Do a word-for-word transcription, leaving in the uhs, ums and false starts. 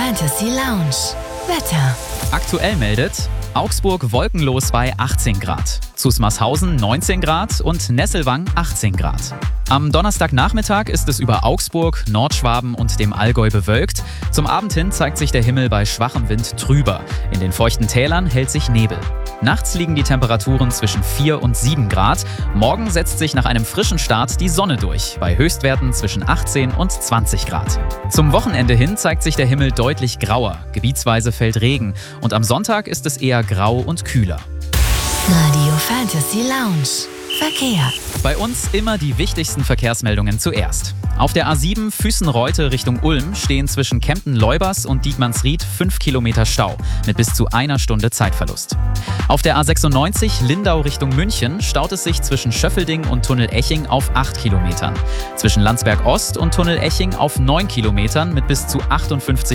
Fantasy Lounge. Wetter. Aktuell meldet Augsburg wolkenlos bei achtzehn Grad, Zusmarshausen neunzehn Grad und Nesselwang achtzehn Grad. Am Donnerstagnachmittag ist es über Augsburg, Nordschwaben und dem Allgäu bewölkt. Zum Abend hin zeigt sich der Himmel bei schwachem Wind trüber. In den feuchten Tälern hält sich Nebel. Nachts liegen die Temperaturen zwischen vier und sieben Grad. Morgen setzt sich nach einem frischen Start die Sonne durch, bei Höchstwerten zwischen achtzehn und zwanzig Grad. Zum Wochenende hin zeigt sich der Himmel deutlich grauer. Gebietsweise fällt Regen und am Sonntag ist es eher grau und kühler. Radio Fantasy Lounge. Verkehr. Bei uns immer die wichtigsten Verkehrsmeldungen zuerst. Auf der A sieben Füssen-Reute Richtung Ulm stehen zwischen Kempten-Leubers und Diekmannsried fünf Kilometer Stau mit bis zu einer Stunde Zeitverlust. Auf der A sechsundneunzig Lindau Richtung München staut es sich zwischen Schöffelding und Tunnel-Eching auf acht Kilometern. Zwischen Landsberg Ost und Tunnel-Eching auf neun Kilometern mit bis zu achtundfünfzig